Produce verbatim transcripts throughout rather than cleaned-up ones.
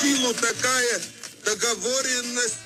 силу такая договоренность,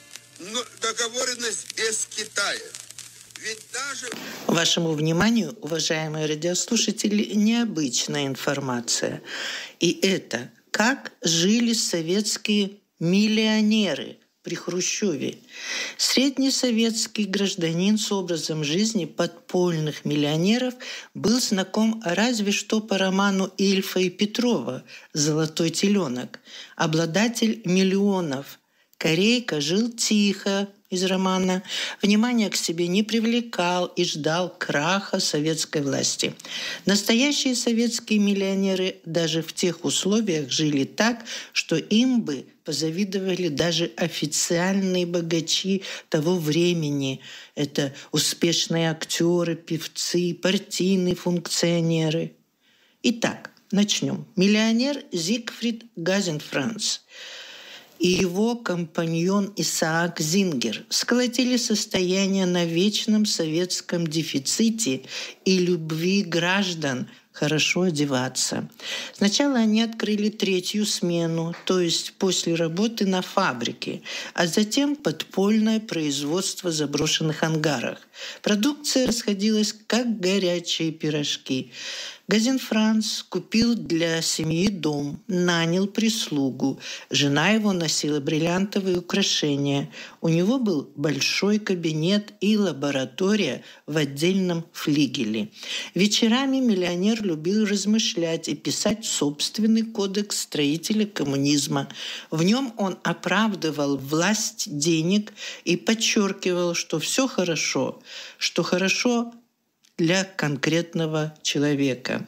договоренность без Китая. Ведь даже... Вашему вниманию, уважаемые радиослушатели, необычная информация. И это как жили советские миллионеры при Хрущеве. Среднесоветский гражданин с образом жизни подпольных миллионеров был знаком разве что по роману Ильфа и Петрова «Золотой теленок». Обладатель миллионов. Корейка жил тихо из романа, внимания к себе не привлекал и ждал краха советской власти. Настоящие советские миллионеры даже в тех условиях жили так, что им бы позавидовали даже официальные богачи того времени. Это успешные актеры, певцы, партийные функционеры. Итак, начнем. Миллионер Зигфрид Газенфранц и его компаньон Исаак Зингер сколотили состояние на вечном советском дефиците и любви граждан хорошо одеваться. Сначала они открыли третью смену, то есть после работы на фабрике, а затем подпольное производство в заброшенных ангарах. Продукция расходилась как горячие пирожки. Газенфранц купил для семьи дом, нанял прислугу. Жена его носила бриллиантовые украшения. У него был большой кабинет и лаборатория в отдельном флигеле. Вечерами миллионер любил размышлять и писать собственный кодекс строителя коммунизма. В нем он оправдывал власть денег и подчеркивал, что все хорошо, что хорошо для конкретного человека.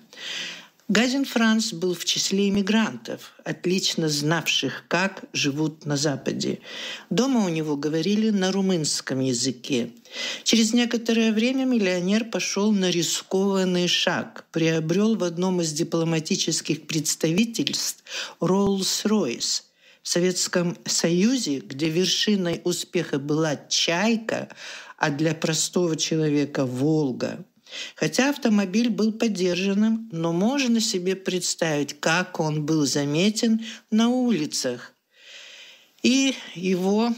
Газенфранц был в числе иммигрантов, отлично знавших, как живут на Западе. Дома у него говорили на румынском языке. Через некоторое время миллионер пошел на рискованный шаг, приобрел в одном из дипломатических представительств Rolls-Royce. В Советском Союзе, где вершиной успеха была «Чайка», а для простого человека «Волга». Хотя автомобиль был подержанным, но можно себе представить, как он был заметен на улицах. И его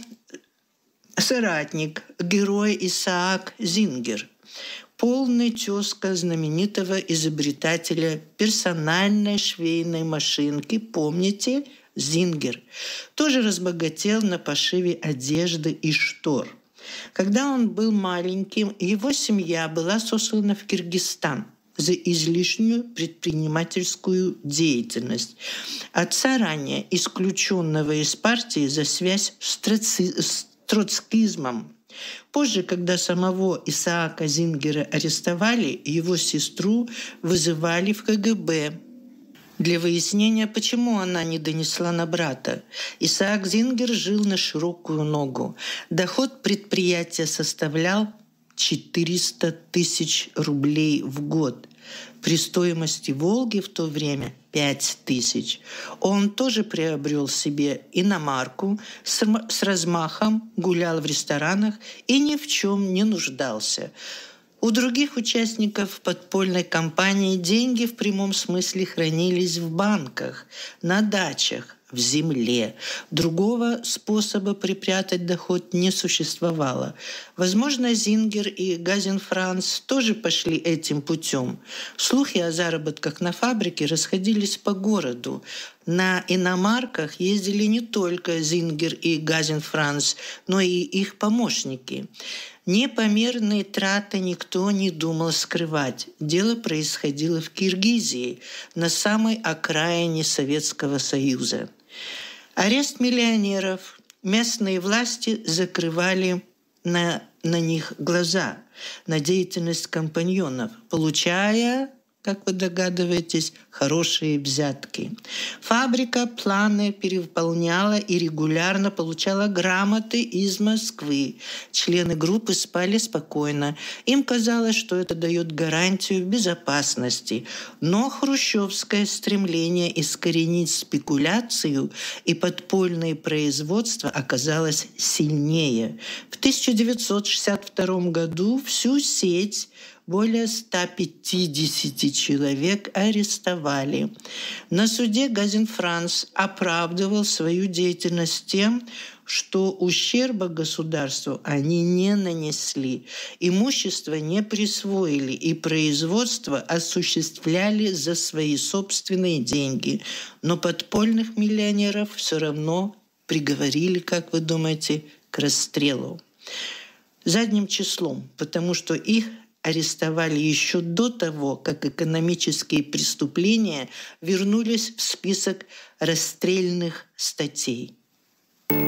соратник, герой Исаак Зингер, полный тезка знаменитого изобретателя персональной швейной машинки, помните, Зингер, тоже разбогател на пошиве одежды и штор. Когда он был маленьким, его семья была сослана в Киргизстан за излишнюю предпринимательскую деятельность. Отца ранее исключенного из партии за связь с, троци... с троцкизмом. Позже, когда самого Исаака Зингера арестовали, его сестру вызывали в ка гэ бэ для выяснения, почему она не донесла на брата. Исаак Зингер жил на широкую ногу. Доход предприятия составлял четыреста тысяч рублей в год. При стоимости «Волги» в то время пять тысяч. Он тоже приобрел себе иномарку, с, с размахом гулял в ресторанах и ни в чем не нуждался. У других участников подпольной кампании деньги в прямом смысле хранились в банках, на дачах, в земле. Другого способа припрятать доход не существовало. Возможно, Зингер и Газенфранц тоже пошли этим путем. Слухи о заработках на фабрике расходились по городу. На иномарках ездили не только Зингер и Газенфранц, но и их помощники. Непомерные траты никто не думал скрывать. Дело происходило в Киргизии, на самой окраине Советского Союза. Арест миллионеров. Местные власти закрывали на, на них глаза, на деятельность компаньонов, получая, как вы догадываетесь, хорошие взятки. Фабрика планы перевыполняла и регулярно получала грамоты из Москвы. Члены группы спали спокойно. Им казалось, что это дает гарантию безопасности. Но хрущевское стремление искоренить спекуляцию и подпольное производство оказалось сильнее. В тысяча девятьсот шестьдесят втором году всю сеть более ста пятидесяти человек арестовали. На суде Газинфранц оправдывал свою деятельность тем, что ущерба государству они не нанесли, имущество не присвоили и производство осуществляли за свои собственные деньги. Но подпольных миллионеров все равно приговорили, как вы думаете, к расстрелу. Задним числом, потому что их арестовали еще до того, как экономические преступления вернулись в список расстрельных статей.